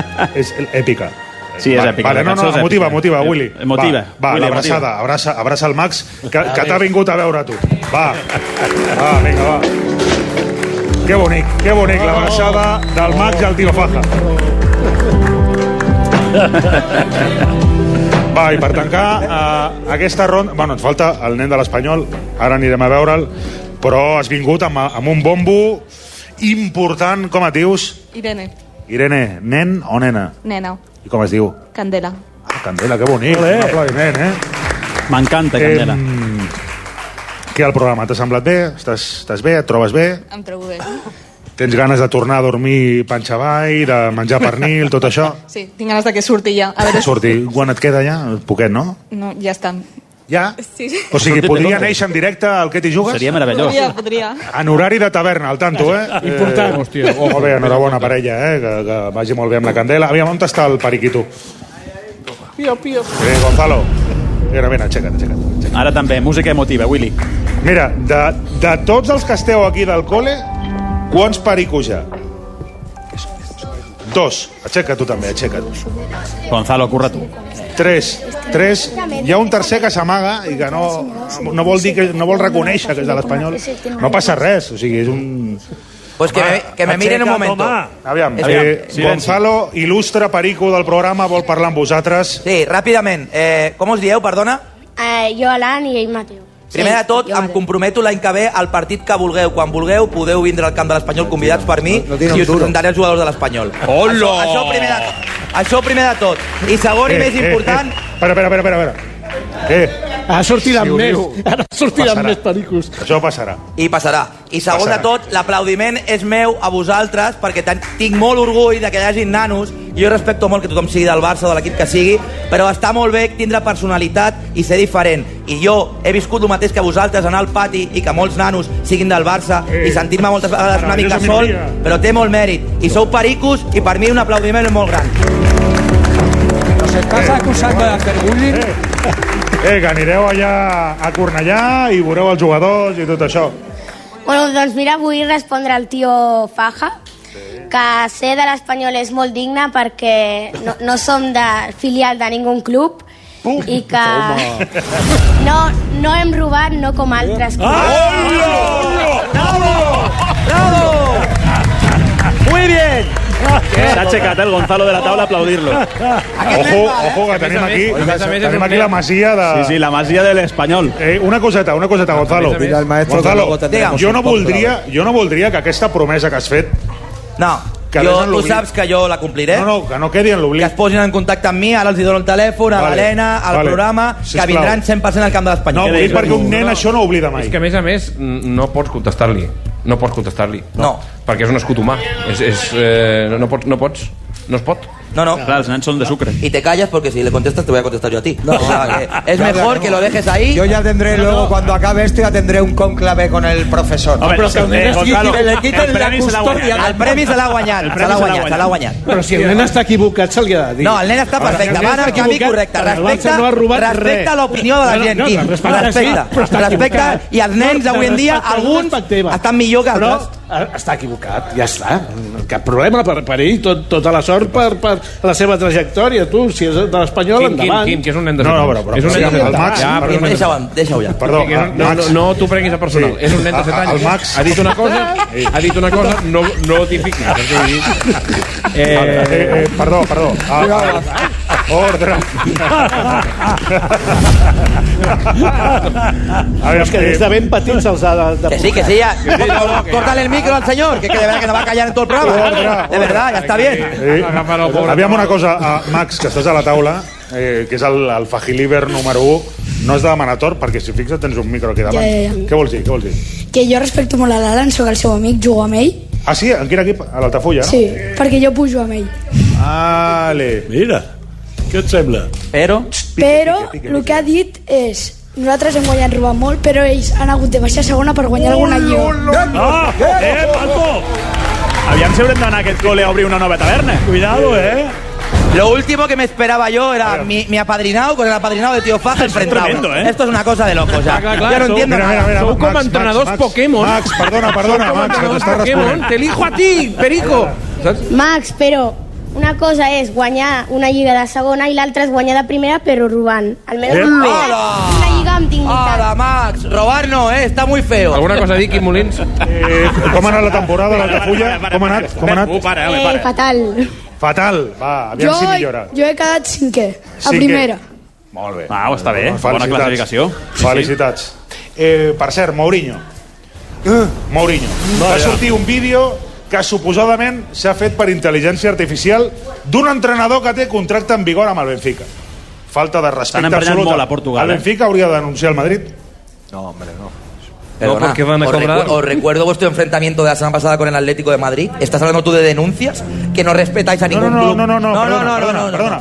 és èpica. Sí, és Va, èpica. Vale, la no, cançó no, és emotiva, èpica. emotiva, Willy. Emotiva. Va, va Willy, l'abraçada, abraça, abraça el Max, que, que t'ha vingut a veure a tu. Va, va, vinga, va. Que bonic, que bonic, l'abraçada del Max i el tio Faja. Va, i per tancar eh, aquesta ronda... Bueno, ens falta el nen de l'Espanyol, ara anirem a veure'l, però has vingut amb, amb un bombo important, com et dius? Irene, Irene, nen o nena? nena, I com es diu? Candela. Ah, Candela, que bonic, Olé. un aplaudiment, eh? M'encanta, Candela. Em, què el programa? T'ha semblat bé? Estàs, estàs bé? Et trobes bé? Em trobo bé. Tens ganes de tornar a dormir panxa avall, de menjar pernil, tot això? Sí, tinc ganes de que surti ja. A veure, Sortir. Quan et queda ja? Poquet, no? no, ja estan. Ja? Sí. O sigui, podria néixer en directe al Que t'hi jugues? Seria meravellós. Podria, podria. En horari de taverna, al tanto, eh? Important. Eh, hòstia, oh, molt bé, enhorabona per ella, eh? Que, que vagi molt bé amb la candela. Aviam, on està el periquito? Pio, pio. Eh, Gonzalo. Mira, mira, aixeca't, aixeca't. Ara també, música emotiva, Willy. Mira, de, de tots els que esteu aquí del col·le, quants pericos hi ha? Dos. Aixeca't tu també, aixeca't. Gonzalo, curra tu. Tres. Tres. Hi ha un tercer que s'amaga i que no, no vol dir que no vol reconèixer que és de l'Espanyol. No passa res, o sigui, és un... Pues que me, que me miren un momento. Aviam, Aviam, eh, silenci. Gonzalo, il·lustre perico del programa, vol parlar amb vosaltres. Sí, ràpidament. Eh, com us dieu, perdona? Eh, jo, Alan i ell, Mateu. Primer de tot, em comprometo l'any que ve al partit que vulgueu. Quan vulgueu, podeu vindre al camp de l'Espanyol convidats per mi No tiene i un us duro. presentaré els jugadors de l'Espanyol. Hola! Això, això, primer de, això primer de tot. I segon i més important... Eh, espera, espera, espera, espera. Eh, Ara sortiran Si ho més. diu, Ara sortiran passarà. més pericos. això passarà. I passarà. I segon Passarà. de tot, l'aplaudiment és meu a vosaltres perquè ten- tinc molt orgull de que hi hagi nanos. Jo respecto molt que tothom sigui del Barça o de l'equip que sigui, però està molt bé tindre personalitat i ser diferent. I jo he viscut el mateix que vosaltres, anar al pati i que molts nanos siguin del Barça Eh, i sentir-me moltes vegades una mica meravellosa sol, minoria. però té molt mèrit. I sou pericos i per mi un aplaudiment molt gran. ¿Nos estás acusando de hacer bullying? Eh, que anireu allà a Cornellà i veureu els jugadors i tot això. Bueno, doncs mira, vull respondre al tio Faja, que ser de l'Espanyol és molt digne perquè no, no som de filial de ningú club i que no, no hem robat, no com altres clubs. ¡Bravo! ¡Bravo! ¡Muy bien! S'ha aixecat el Gonzalo de la taula a aplaudir-lo. Ojo, ojo, que tenim aquí, tenim aquí la masia de... Sí, sí, la masia de l'Espanyol. Eh, una coseta, una coseta, Gonzalo. Mira, el maestro Gonzalo, que luego jo no, tendremos un voldria, jo no voldria que aquesta promesa que has fet... No, que jo, en tu l'oblit. saps que jo la compliré. No, no, que no quedi en l'oblit. Que es posin en contacte amb mi, ara els hi dono el telèfon, a Vale, l'Helena, al vale. programa, Sisplau. que vindran cent per cent al camp de l'Espanyol. No, vull dir perquè un nen això no oblida mai. És que, a més a més, no pots contestar-li. No pots contestar-li. No. Perquè és un escut humà. És, és, eh, no, pots, no pots. No es pot. No, no. Clar, els nens són de sucre. Y te callas porque si le contestas te voy a contestar yo a ti. No. O sea, que es Ya, mejor ya, que no. lo dejes ahí. Yo ya tendré No, luego, no. cuando acabe esto, ya tendré un conclave con el profesor. Home, Pero que el nen eh, es Gonzalo, que le el quiten la premi se l'ha custodia. guanyat. El premi se l'ha guanyat, El se premi l'ha se l'ha guanyat, se l'ha guanyat. Però si el nen està equivocat, se li ha de dir. No, el nen està perfecte, El nen va en està el camí equivocat, correcte. el Barça Respecta, no ha robat respecta res. l'opinió de la No, gent, no, Quim. respecta, Respecta, sí, però està respecta, equivocat. i els nens No, avui en dia, respecte, alguns respecte. estan millor que Però altres. eh, està equivocat, ja està. Cap problema per, per ell, tot, tota la sort per, per la seva trajectòria. Tu, si és de l'Espanyol, Quim, Quim, endavant. Quim, que és un nen de No, set no, anys. però- però- És un nen de sí, set el anys. Max- Ja, però és un nen de- Deixa-ho, deixa-ho ja. Perdó, Que no, no, no, Max. no t'ho prenguis a personal. Sí. És un nen de set A- a- anys. el Max- Ha dit una cosa, ha dit una cosa, no, no t'hi fiquis. Eh, eh, eh, perdó, perdó. Ah, ah, ordre. A Però és que des de ben petits els ha de... de Que sí, que sí, ya. Córtale el micro al señor, que, que de verdad que no va a callar en todo el programa. De verdad, ya está bien. Eh, aviam una cosa, a Max, que estàs a la taula, eh, que és el, el Fajiliber número u, no has de demanar tort, perquè si fixa't tens un micro aquí davant. Ja, ja, ja. Què vols dir? Què vols dir? Que jo respecto molt a l'Alan, sóc el seu amic, jugo amb ell. Ah, sí? En quin equip? A l'Altafulla, no? Sí, perquè jo pujo amb ell. Vale. Mira, què et sembla? Però... Però el que ha dit és... Nosaltres hem guanyat robant molt, però ells han hagut de baixar a segona per guanyar alguna llió. Ah, eh, Paco! Aviam si haurem d'anar a aquest col·le a obrir una nova taverna. Cuidado, eh. Lo último que me esperaba yo era mi, mi apadrinado con el apadrinado de Tío Faja enfrentado. tremendo, ¿eh? Esto es una cosa de locos ya. Clar, clar, Yo no sou- entiendo Mira, nada. mira, mira, Sou com Max, entrenadors Max, Pokémon. Max, perdona, perdona, Max, que t'estàs Pokémon, responent. te elijo a ti, Perico. Saps? Max, però una cosa és guanyar una lliga de segona i l'altra és guanyar de primera però robant. Almenys Eh? Hola. una lliga amb dignitat. Hola, Max. Robar no, eh. Está muy feo. Alguna cosa a dir, Quim Molins? Eh, com ha anat la temporada a l'Altafulla? Com ha anat? Com ha anat? Uh, para, home, Eh, para. fatal. Fatal. Va, aviam Jo, si millora. jo he quedat cinquè, a Cinquè. primera. Molt bé. Ah, està bé. Bona Felicitats. classificació. Felicitats. Eh, per cert, Mourinho. Mourinho. Va sortir un vídeo que suposadament s'ha fet per intel·ligència artificial d'un entrenador que té contracte en vigor amb el Benfica. Falta de respecte Estan emprenyant absoluta. molt a Portugal, El eh? Benfica hauria de denunciar el Madrid? No, hombre, no. Perdona, No, porque van a os, cobrar. recu- os recuerdo vuestro enfrentamiento de la semana pasada con el Atlético de Madrid. ¿Estás hablando tú de denuncias? Que no respetáis a No, ningún no, no, club. no, no, no, no, perdona, no, no, perdona, no, no. perdona.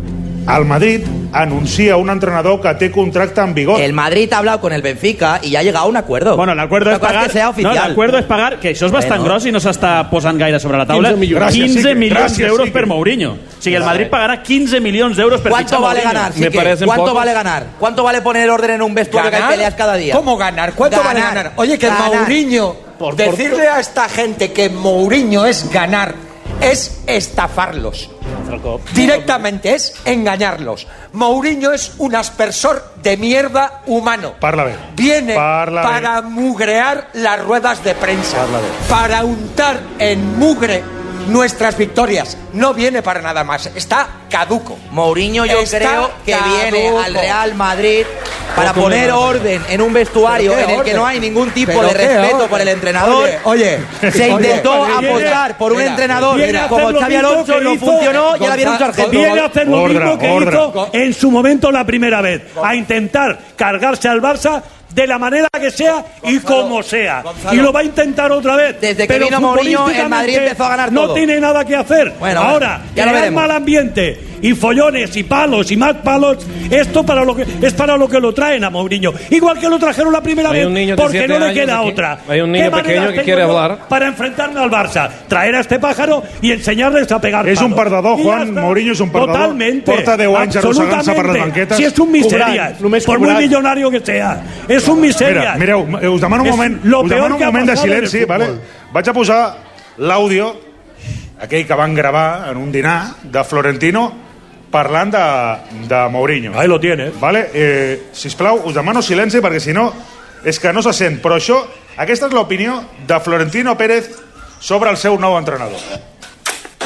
El Madrid anuncia un entrenador que té contracte en vigor. El Madrid ha hablado con el Benfica y ya ha llegado a un acuerdo. Bueno, l'acuerdo Una és cosa pagar... que sea No, oficial. l'acuerdo és pagar, que això és bastant Bueno. gros i no s'està posant gaire sobre la taula, quinze milions. Gràcies, quinze Sique. milions Gràcies, d'euros Sique. per Mourinho. O sigui, el Madrid pagarà quinze milions d'euros per ¿Cuánto fitxar vale Mourinho. ganar? Me Sique? parecen ¿Cuánto pocos. vale ganar? ¿Cuánto vale poner el orden en un vestuario que hay peleas cada día? ¿Cómo ganar? ¿Cuánto Ganar. vale ganar? Oye, que Ganar. Mourinho, Por- por- decirle a esta gente que Mourinho es ganar, es estafarlos. Directamente, es engañarlos. Mourinho es un aspersor de mierda humano. Parla bé. Viene Parla bé. para mugrear las ruedas de prensa, para untar en mugre nuestras victorias. No viene para nada más. Está caduco. Mourinho yo Está creo que caduco. viene al Real Madrid para ¿Cómo poner viene? orden en un vestuario ¿Pero qué en el que orden? no hay ningún tipo ¿Pero de qué respeto orden? por el entrenador. Oye, oye, Se oye, intentó oye, apostar por un mira, entrenador viene a como hacer lo Xavi mismo Alonso, que no hizo funcionó y ahora viene un Gonzalo- sargento. Viene a hacer lo Ordre, mismo que ordre. hizo en su momento la primera vez, a intentar cargarse al Barça de la manera que sea y como sea. Gonzalo. Y lo va a intentar otra vez. Desde que Pero vino Mourinho, el Madrid futbolísticamente empezó a ganar no todo. tiene nada que hacer. Bueno, Ahora, bueno, ya lo crear veremos. mal ambiente y follones y palos y más palos, esto para lo que es para lo que lo traen a Mourinho. Igual que lo trajeron la primera Hay vez, un niño de porque siete no le años queda aquí. otra. Hay un ¿Qué niño maneras pequeño que tengo quiere yo hablar? para enfrentarme al Barça? Traer a este pájaro y enseñarles a pegar És un palos. perdedor, Y ya Juan. está. Mourinho és un perdedor. Totalmente. Porta deu anys arrossegant-se per les Absolutamente. banquetes. Si es un miseria, Cobrant, només por muy cobrant. millonario que sea, es un miseria. Mira, mireu, us demano un Es moment, lo us peor demano un que ha moment de pasado en el silenci, fútbol. vale? Vaig a posar l'àudio, aquell que van gravar en un dinar, de Florentino, parlant de, de Mourinho. Ahí lo tienes. Vale? Eh, sisplau, us demano silenci perquè si no, és que no se sent. Però això, aquesta és l'opinió de Florentino Pérez sobre el seu nou entrenador.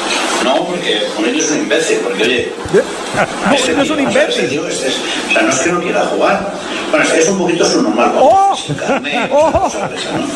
No, porque Mourinho es un imbécil, porque oye... No, este no es un imbécil. Tío, este es, o sea, no es que no quiera jugar. Bueno, es que es un poquito subnormal. ¡Oh! Sin carnet, ¡oh! ¿sabes? ¿No?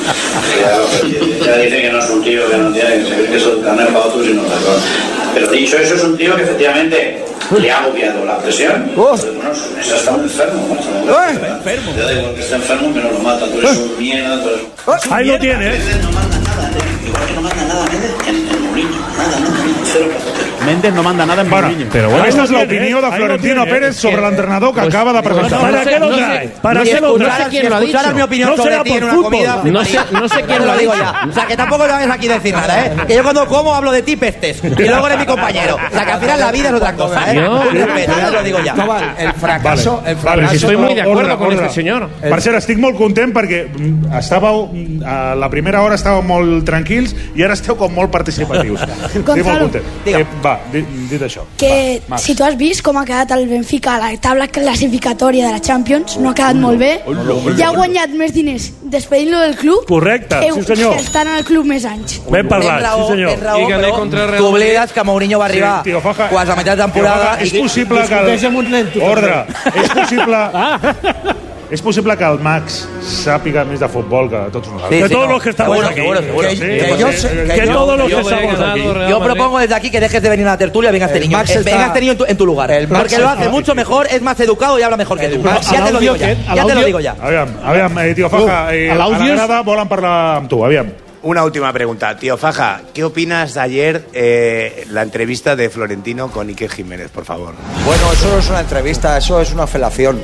Ya, ya dice que no es un tío que no tiene, se cree que es el carnet para otros y no para otros. Pero dicho eso, es un tío que efectivamente le ha agobiado la presión. ¡Oh! Pero, bueno, eso está enfermo, macho. ¡Eh! Está enfermo. Te da igual que esté enfermo, que no lo mata. Tú eres un mierda, tú eres un... Ahí lo tienes. No manda nada, igual que no manda nada Méndez en, en Mourinho. Nada, nada, nada, cero papotero. Méndez no manda nada en Bueno, Mourinho. pero bueno, esta es la opinió de Florentino Pérez sobre l'entrenador que acaba de presentar. ¿Para qué lo trae? ¿Para qué lo trae? No sé quién lo ha dicho. Mi opinión sobre ti en una comida. No sé, no sé quién lo ha digo dicho. ya. O sea, que tampoco lo hagas aquí decir nada, ¿eh? Que yo cuando como hablo de ti pestes. Y luego eres mi compañero. O sea, que al final la vida es otra cosa, ¿eh? No, Un respeto, ya lo digo ya. Tobal, el fracaso... El Vale, fracaso estoy muy de acuerdo ordre, con ordre. este senyor. Per cert, estic molt content perquè mm, estàveu, mm, a la primera hora estàveu molt tranquils i ara esteu com molt participatius. Estic molt Gonzalo, content. Eh, va, dit, dit això. Que Va, Max. si tu has vist com ha quedat el Benfica a la taula classificatòria de la Champions, no ha quedat molt bé. I ha guanyat més diners despedint-lo del club Correcte, que, sí senyor. que estan al club més anys. Ben parlat, Tens raó, sí senyor. tens raó, I que però contra el Real t'oblides que Mourinho va arribar Sí, tio, Faja, quasi a meitat de temporada. Tio, Faja, és possible que Discuteix el... amb un nen, tu. Ordre. És possible... És possible que el Max sàpiga més de futbol que tots nosaltres. Sí, Que sí, todos no. los que estamos Seguro, aquí. seguro, seguro. Sí, que pues yo sí, sé- eh, que Que yo- todos los yo que voy a estamos ganar aquí. dos Real Yo Madrid. propongo desde aquí que dejes de venir a la tertulia, venga este El niño. Max Eh, está- venga este niño en tu, en tu lugar. El Max Porque lo hace está- mucho mejor, es más educado y habla mejor que tú. Max- Ya te lo digo al ya. audio, Ya te lo al digo ya. Aviam, aviam, eh, tio Faja, eh, a a la l'àudio és- grada volen parlar amb tu, aviam. Una última pregunta. Tío Faja, ¿qué opinas de ayer eh, la entrevista de Florentino con Iker Jiménez, por favor? Bueno, eso no es una entrevista, eso es una felación.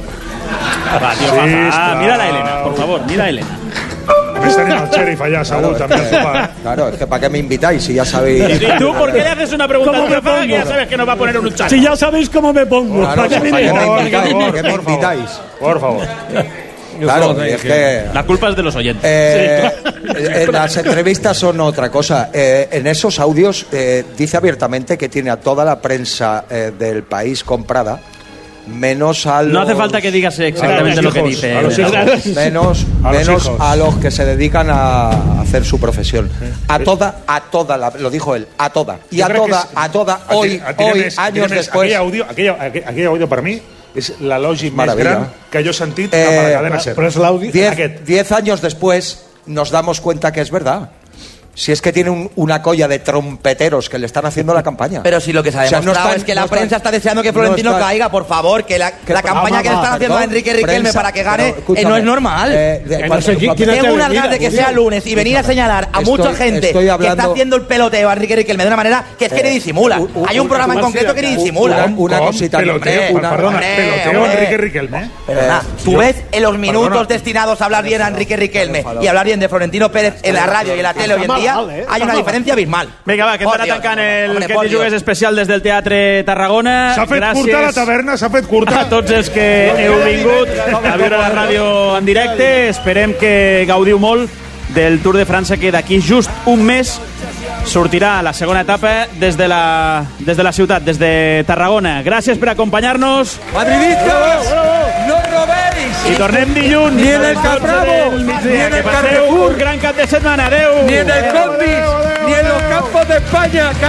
Va, tío, Sí, Faja. Ah, esclar. mira la Elena, por favor, mira a Elena. A més tenim el xèrif allà, segur, també al sopar. Eh? Claro, es que ¿para qué me invitáis si ya sabéis? ¿Y tú por qué le haces una pregunta ¿Cómo al me tío Faja que ya pongo? sabes que nos va a poner un chat? Si ya sabéis cómo me pongo. Claro, ¿Para qué me ¿para qué me invitáis? invitáis? ¿Por qué me Por favor. invitáis? Por favor. Claro, es que... La culpa es de los oyentes. Eh, eh, las entrevistas son otra cosa. Eh, en esos audios eh, dice abiertamente que tiene a toda la prensa eh, del país comprada, menos a los... No hace falta que digas exactamente A lo los que hijos, dice. a los Elena. hijos. menos A los menos hijos. a los que se dedican a hacer su profesión. A toda, a toda, la- lo dijo él, a toda. Y Jo a crec que toda, és- a toda, a ti- hoy, a ti a hoy, més- a ti a años més, después... Aquell àudio, aquell, aquell, aquell àudio per mi és l'elogi més Maravilla. gran que jo he sentit Eh, amb la cadena SER. Però és l'àudio... Diez, Aquest. diez años después nos damos cuenta que es verdad. Si es que tiene un- una colla de trompeteros que le están haciendo la campaña. Pero si lo que se ha O sea, demostrado no están- es que la no están- prensa está deseando que no Florentino están- caiga, por favor, que la, Que- la campaña Ah, que le están va, haciendo a perdón, Enrique Riquelme prensa, para que gane pero, eh, escúchame, no es normal. eh, de- Que cuando- no sé qui- cuando- quina Tengo unas Mira, ganas de que Julio, sea lunes y venir a señalar a mucha Estoy- gente estoy que hablando- está haciendo el peloteo a Enrique Riquelme de una manera que es que Eh, ni disimula. un- un- Hay un programa en un- concreto que ni disimula. una- una Com? cosita, Peloteo, hombre, una- perdona, hombre, peloteo hombre. Enrique Riquelme. ¿eh? Perdona, Eh, tú yo- ves en los minutos perdona. destinados a hablar bien a Enrique Riquelme y hablar bien de Florentino Pérez en la radio y en la tele hoy en día, mal, eh? hay una diferencia abismal. Vinga, va, que hem Por d'anar Dios, tancant el hombre, que por t'hi jugues Dios. especial des del Teatre Tarragona. S'ha fet Gràcies curta la taverna, s'ha fet curta. a tots els que heu vingut a viure la ràdio en directe. Esperem que gaudiu molt del Tour de França, que d'aquí just un mes sortirà la segona etapa des de la, des de la ciutat, des de Tarragona. Gràcies per acompanyar-nos. Madridistas, no robéis. I tornem dilluns. Ni en el a les dotze Capravo, del ni migdia. en Que el passeu Carrefour, un gran cap de setmana. Adéu. ni en el Combis, ni en los campos de España.